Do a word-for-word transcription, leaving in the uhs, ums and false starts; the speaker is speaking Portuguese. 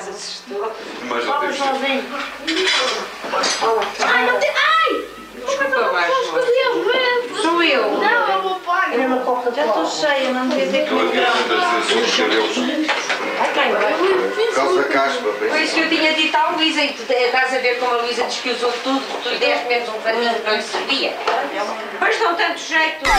se assustou. Mas não tens tempo. Ai, não tem. Ai! Desculpa, Vasco. Sou eu. Não, é o meu pai. Já estou cheia, não devia ter Eu havia comido. tantas vezes os cabelos. Por causa da caspa. Foi isso que eu tinha dito à Luísa, e tu estás a ver como a Luísa desquiosou tudo, tu deste menos um paninho que não lhe servia. Pois não, tanto jeito.